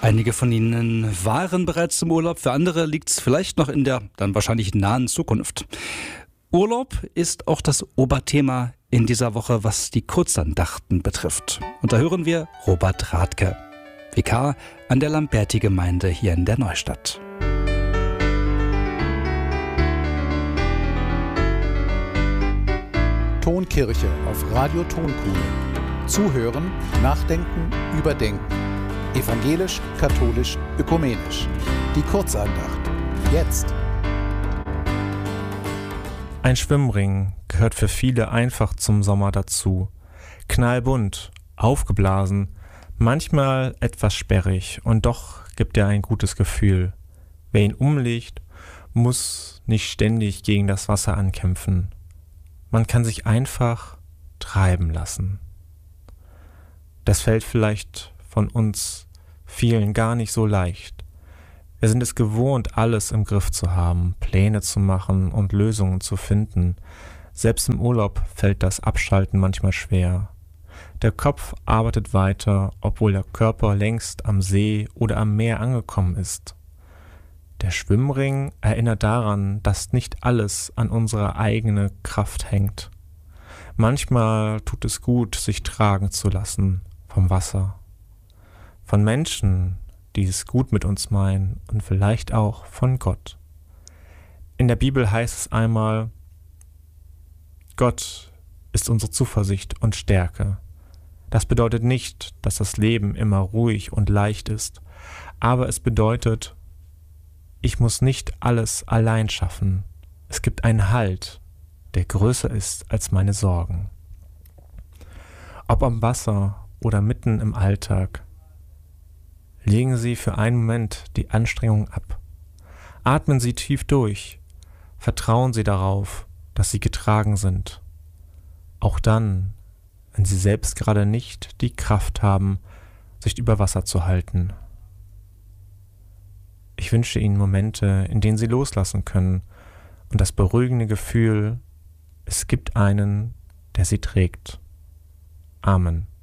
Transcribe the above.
Einige von Ihnen waren bereits im Urlaub, für andere liegt es vielleicht noch in der dann wahrscheinlich nahen Zukunft. Urlaub ist auch das Oberthema in dieser Woche, was die Kurzandachten betrifft. Und da hören wir Robert Rathke, Vikar an der Lamberti-Gemeinde hier in der Neustadt. Tonkirche auf Radio Tonkuhle. Zuhören, nachdenken, überdenken. Evangelisch, katholisch, ökumenisch. Die Kurzandacht. Jetzt. Ein Schwimmring gehört für viele einfach zum Sommer dazu. Knallbunt, aufgeblasen, manchmal etwas sperrig und doch gibt er ein gutes Gefühl. Wer ihn umlegt, muss nicht ständig gegen das Wasser ankämpfen. Man kann sich einfach treiben lassen. Das fällt vielleicht von uns vielen gar nicht so leicht. Wir sind es gewohnt, alles im Griff zu haben, Pläne zu machen und Lösungen zu finden. Selbst im Urlaub fällt das Abschalten manchmal schwer. Der Kopf arbeitet weiter, obwohl der Körper längst am See oder am Meer angekommen ist. Der Schwimmring erinnert daran, dass nicht alles an unserer eigenen Kraft hängt. Manchmal tut es gut, sich tragen zu lassen vom Wasser. Von Menschen, die es gut mit uns meinen und vielleicht auch von Gott. In der Bibel heißt es einmal, Gott ist unsere Zuversicht und Stärke. Das bedeutet nicht, dass das Leben immer ruhig und leicht ist, aber es bedeutet, ich muss nicht alles allein schaffen. Es gibt einen Halt, der größer ist als meine Sorgen. Ob am Wasser oder mitten im Alltag, legen Sie für einen Moment die Anstrengung ab. Atmen Sie tief durch. Vertrauen Sie darauf, dass Sie getragen sind. Auch dann, wenn Sie selbst gerade nicht die Kraft haben, sich über Wasser zu halten. Ich wünsche Ihnen Momente, in denen Sie loslassen können und das beruhigende Gefühl, es gibt einen, der Sie trägt. Amen.